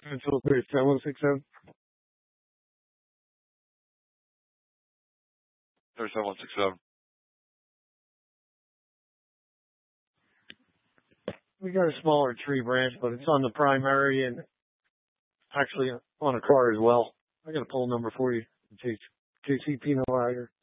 Central 37167. 37167. We got a smaller tree branch, but it's on the primary and actually on a car as well. I got a poll number for you, JC penalizer.